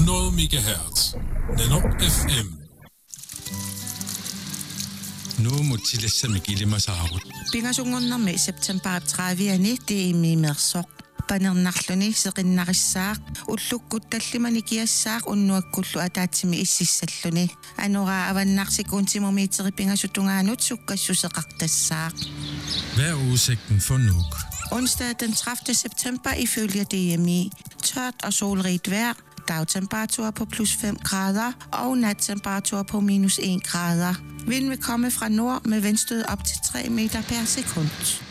100 MHz. Nano FM. Nu mutilassa mikilimasarut. Pingasungornermi september 30 tiimimersoq panernerluni seqinnarissaaq ullukkuttallimani kiassaaq unnuakkullu ataatsimi ississalluni anuraa avannarsikuntimumiiteri pingasuttungaanut sukkassuseqartassaaq. Hvad er udsigten for Nuuk? Onsdag den 30. september ifølge DMI. Tørt og solrigt vejr. Dagtemperatur på plus 5 grader og nattemperatur på minus 1 grader. Vind vil komme fra nord med vindstød op til 3 meter per sekund.